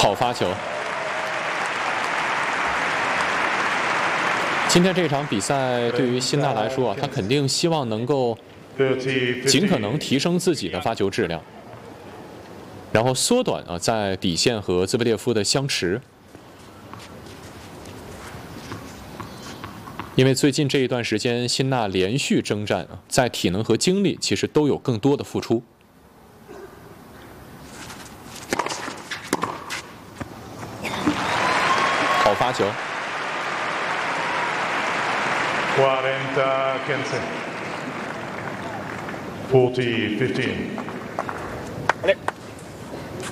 好发球。今天这场比赛对于辛纳来说啊，他肯定希望能够尽可能提升自己的发球质量，然后缩短啊在底线和兹维列夫的相持。因为最近这一段时间，辛纳连续征战啊，在体能和精力其实都有更多的付出。好发球。 40-15.